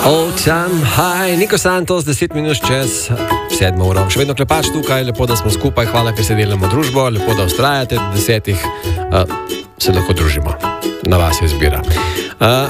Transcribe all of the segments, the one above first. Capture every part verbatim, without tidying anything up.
Old Time High, Niko Santos, deset minut čez sedmo uro. Še vedno klepač tukaj, lepo, da smo skupaj, hvala, ker se delamo družbo, lepo, da ustrajate, desetih uh, se lahko družimo. Na vas je izbira. Uh,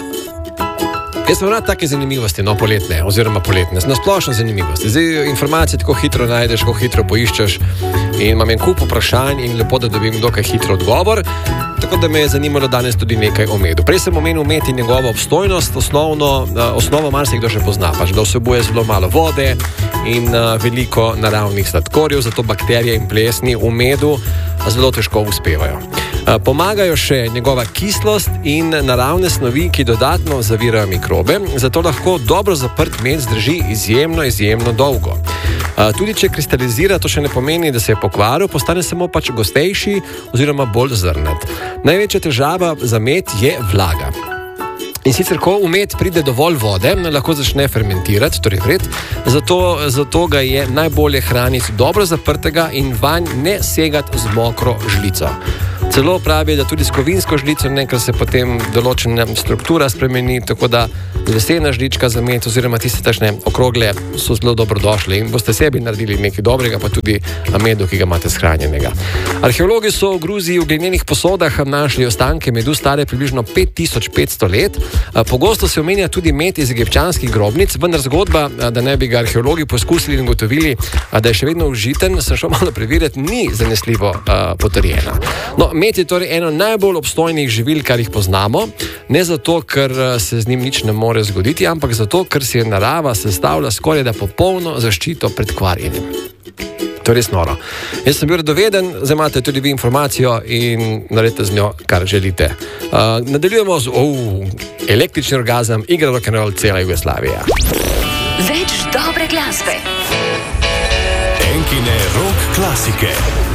jaz sem rad take zanimivosti, no, poletne, oziroma poletne, na splošno zanimivosti. Zdaj informacije tako hitro najdeš, tako hitro poiščeš in imam en kup vprašanj in lepo, da dobim dokaj hitro odgovor. Tako da me je zanimalo danes tudi nekaj o medu. Prej sem omenil med in njegovo obstojnost, osnovno, uh, osnovo marsikdo že pozna, pač, da vsebuje zelo malo vode in uh, veliko naravnih sladkorjev, zato bakterije in plesni v medu zelo težko uspevajo. Uh, pomagajo še njegova kislost in naravne snovi, ki dodatno zavirajo mikrobe, zato lahko dobro zaprt med zdrži izjemno, izjemno dolgo. Uh, tudi če kristalizira, to še ne pomeni, da se je pokvaril, postane samo pač gostejši oziroma bolj zrnat. Največja težava za med je vlaga. In sicer, ko v med pride dovolj vode, lahko začne fermentirati, torej vred, zato, zato ga je najbolje hraniti dobro zaprtega in vanj ne segati z mokro žlico. Celo pravi, da tudi s kovinsko žlico nekaj se potem določena struktura spremeni, tako da lesena žlička za med oziroma tiste tašne okrogle so zelo dobrodošle in boste sebi naredili nekaj dobrega, pa tudi medu, ki ga imate shranjenega. Arheologi so v Gruziji v glinjenih posodah našli ostanke medu stare približno pet tisoč petsto let. Pogosto se omenja tudi med iz egipčanskih grobnic, vendar zgodba, da ne bi ga arheologi poskusili in ugotovili, da je še vedno užiten, sem šel malo preveriti, ni zanesljivo uh, potrjena. No, med je torej eno najbolj obstojnih živil, kar jih poznamo, ne zato, ker se z njim nič ne more zgoditi, ampak zato, ker si je narava sestavlja skoraj da popolno zaščito pred kvarjenjem. To je res noro. Jaz sem bil radoveden, zdaj imate tudi vi informacijo in naredite z njo, kar želite. Uh, nadaljujemo z oh, električni orgazem, igra rock'n'roll cela Jugoslavija. Več dobre glasbe. Enkine rock klasike.